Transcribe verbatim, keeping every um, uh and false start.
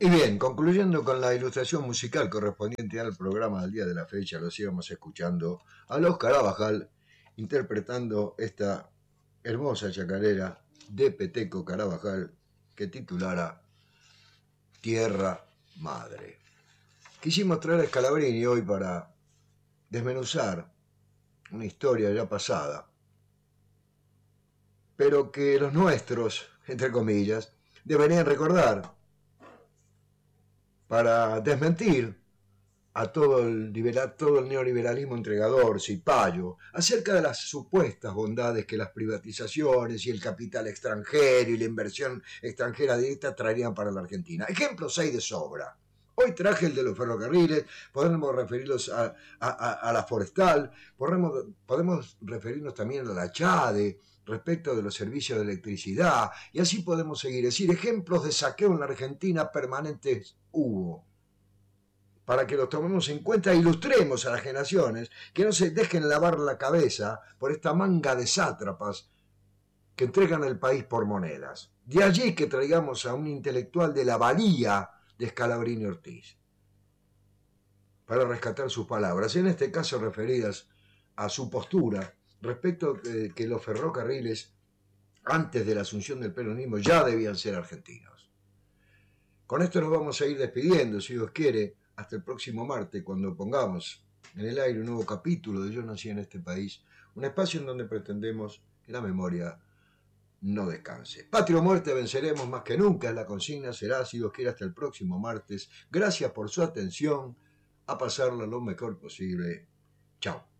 Y bien, concluyendo con la ilustración musical correspondiente al programa del día de la fecha, los íbamos escuchando a los Carabajal interpretando esta hermosa chacarera de Peteco Carabajal que titulara Tierra Madre. Quisimos traer a Scalabrini hoy para desmenuzar una historia ya pasada, pero que los nuestros, entre comillas, deberían recordar para desmentir a todo el, liberal, todo el neoliberalismo entregador, cipayo, acerca de las supuestas bondades que las privatizaciones y el capital extranjero y la inversión extranjera directa traerían para la Argentina. Ejemplos hay de sobra. Hoy traje el de los ferrocarriles, podemos referirlos a, a, a, a la forestal, podemos, podemos referirnos también a la CHADE, respecto de los servicios de electricidad, y así podemos seguir. Es decir, ejemplos de saqueo en la Argentina permanentes hubo, para que los tomemos en cuenta e ilustremos a las generaciones que no se dejen lavar la cabeza por esta manga de sátrapas que entregan el país por monedas. De allí que traigamos a un intelectual de la valía de Scalabrini Ortiz para rescatar sus palabras, en este caso referidas a su postura respecto de que los ferrocarriles antes de la asunción del peronismo ya debían ser argentinos. Con esto nos vamos a ir despidiendo, si Dios quiere, hasta el próximo martes, cuando pongamos en el aire un nuevo capítulo de Yo nací en este país, un espacio en donde pretendemos que la memoria no descanse. Patria o muerte, venceremos más que nunca, la consigna será, si Dios quiere, hasta el próximo martes. Gracias por su atención, a pasarla lo mejor posible. Chao.